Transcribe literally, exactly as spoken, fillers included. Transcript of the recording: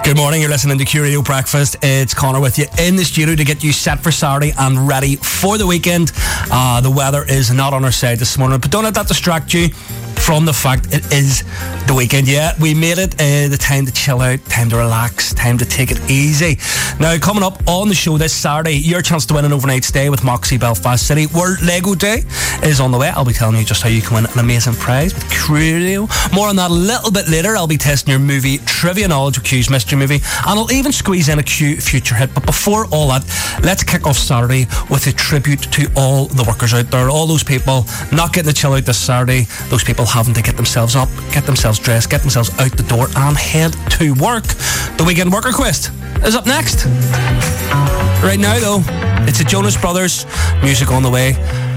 Good morning, you're listening to Q Radio Breakfast. It's Connor with you in the studio to get you set for Saturday and ready for the weekend. Uh, the weather is not on our side this morning, but don't let that distract you from the fact it is the weekend. Yeah, we made it uh, the time to chill out, time to relax, time to take it easy. Now, coming up on the show this Saturday, your chance to win an overnight stay with Moxie Belfast City. World Lego Day is on the way. I'll be telling you just how you can win an amazing prize with Q Radio. More on that a little bit later. I'll be testing your movie trivia knowledge with Q's Mystery Movie, and I'll even squeeze in a Q future hit. But before all that, let's kick off Saturday with a tribute to all the workers out there, all those people not getting the chill out this Saturday, those people having to get themselves up, get themselves dressed, get themselves out the door and head to work. The Weekend Worker Quest is up next. Right now though, it's the Jonas Brothers, music on the way.